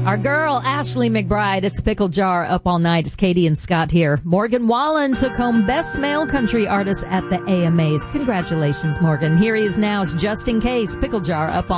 Our girl, Ashley McBride, it's Pickle Jar up all night. It's Katie and Scott here. Morgan Wallen took home Best Male Country Artist at the AMAs. Congratulations, Morgan. Here he is now. It's Just in Case. Pickle Jar up all